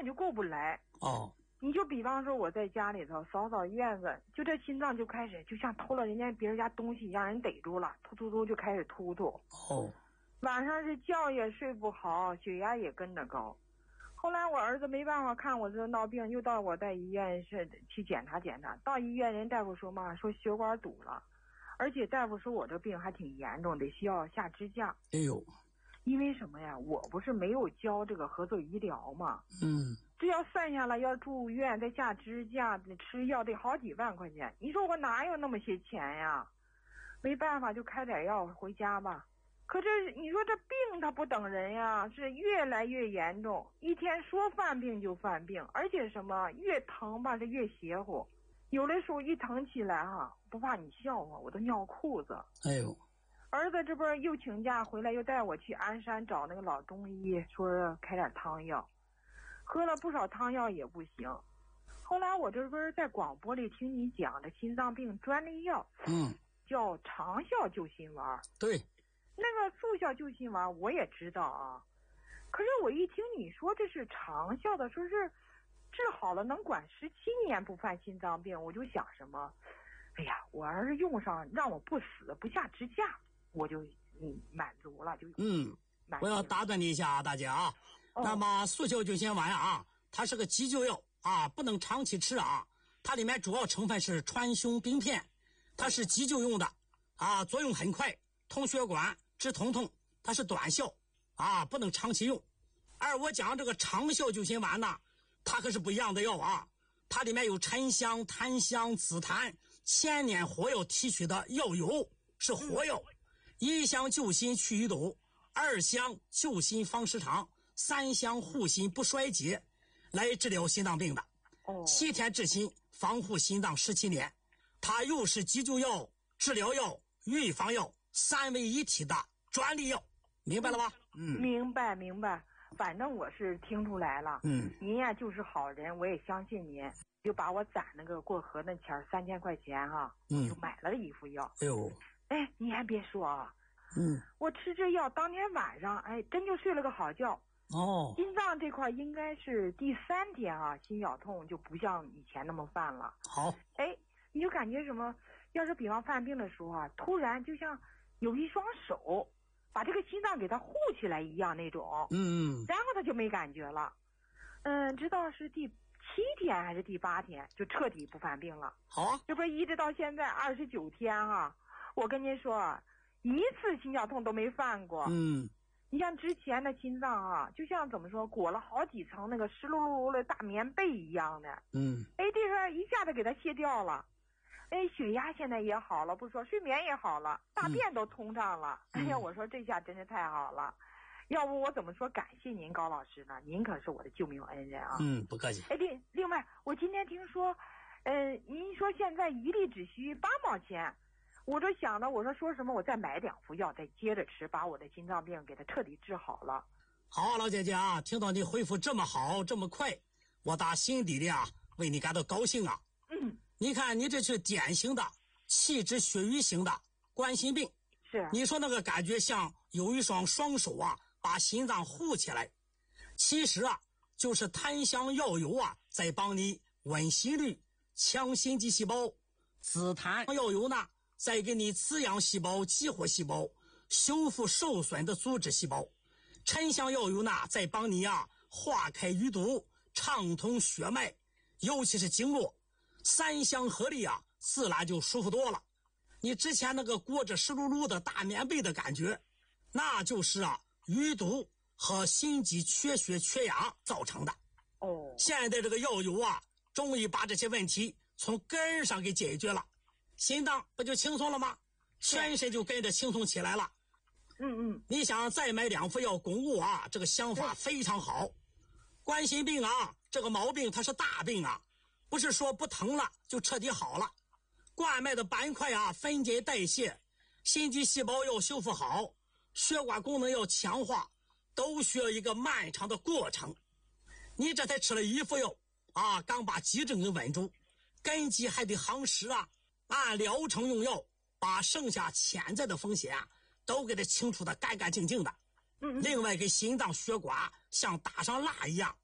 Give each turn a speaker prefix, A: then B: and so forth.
A: 本就过不来。
B: 哦，
A: 你就比方说我在家里头扫扫院子，就这心脏就开始就像偷了人家别人家东西，让人逮住了，突突突就开始突突。
B: 哦，
A: 晚上是觉也睡不好，血压也跟着高。后来我儿子没办法看我这闹病，又到我在医院是去检查检查。到医院人大夫说嘛，说血管堵了，而且大夫说我这病还挺严重，得需要下支架。
B: 哎呦，
A: 因为什么呀？我不是没有交这个合作医疗嘛。这要算下来要住院再下支架得吃药得好几万块钱，你说我哪有那么些钱呀？没办法就开点药回家吧。可这你说这病它不等人呀，是越来越严重，一天说犯病就犯病，而且什么越疼吧是越邪乎，有的时候一疼起来不怕你笑话，我都尿裤子。
B: 哎呦，
A: 儿子这不是又请假回来又带我去鞍山找那个老中医，说开点汤药，喝了不少汤药也不行。后来我这不是在广播里听你讲的心脏病专利药，叫长效救心丸。
B: 对，
A: 那个速效救心丸我也知道啊，可是我一听你说这是长效的，说是治好了能管17年不犯心脏病，我就想什么，哎呀，我儿子用上让我不死不下支架，我就满足了，就
B: 我要打断你一下啊，大姐啊。那么速效救心丸啊，它是个急救药啊，不能长期吃啊。它里面主要成分是川芎冰片，它是急救用的啊，作用很快，通血管治疼痛，它是短效啊，不能长期用。而我讲这个长效救心丸呢，它可是不一样的药啊，它里面有沉香、檀香、紫檀千年活药提取的药油，是活药。一香救心去淤堵，二香救心防失常，三香护心不衰竭，来治疗心脏病的。7天治心，防护心脏17年。它又是急救药、治疗药、预防药3位一体的专利药，明白了吧？
A: 明白，反正我是听出来了。您呀就是好人，我也相信您，就把我攒那个过河那钱3000块钱就买了一副药。
B: 哎呦，
A: 你还别说啊，我吃这药当天晚上，真就睡了个好觉。心脏这块应该是第3天心绞痛就不像以前那么犯了。
B: 好，
A: 你就感觉什么，要是比方犯病的时候突然就像有一双手把这个心脏给它护起来一样那种。然后他就没感觉了。直到是第7天还是第8天就彻底不犯病了。
B: 好啊，
A: 这不是一直到现在29天我跟您说，一次心绞痛都没犯过。你像之前的心脏就像怎么说，裹了好几层那个湿漉漉的大棉被一样的。这个一下子给它卸掉了。血压现在也好了，不说睡眠也好了，大便都通畅了。我说这下真是太好了，要不我怎么说感谢您高老师呢？您可是我的救命恩人啊。
B: 不客气。
A: 另外我今天听说您说现在一粒只需8毛钱，我就想着我说什么我再买2副药再接着吃，把我的心脏病给它彻底治好了。
B: 好，老姐姐啊，听到你回复这么好这么快，我打心底里为你感到高兴啊。你看你这是典型的气滞血瘀型的冠心病。
A: 是，
B: 你说那个感觉像有一双双手把心脏护起来，其实就是檀香药油在帮你稳心率、强心肌细胞，紫檀药油呢在给你滋养细胞、激活细胞，修复受损的组织细胞，沉香药油呢在帮你化开淤堵，畅通血脉，尤其是经络。3香合力自然就舒服多了。你之前那个裹着湿漉漉的大棉被的感觉，那就是淤堵和心肌缺血缺氧造成的。现在这个药油终于把这些问题从根上给解决了，心脏不就轻松了吗？全身就跟着轻松起来了。你想再买2副药巩固这个想法非常好。冠心病这个毛病它是大病不是说不疼了就彻底好了。冠脉的板块分解代谢，心肌细胞要修复好，血管功能要强化，都需要一个漫长的过程。你这才吃了1副药刚把急症给稳住，根基还得夯实按疗程用药，把剩下潜在的风险都给它清除的干干净净的。另外给心脏血管像打上蜡一样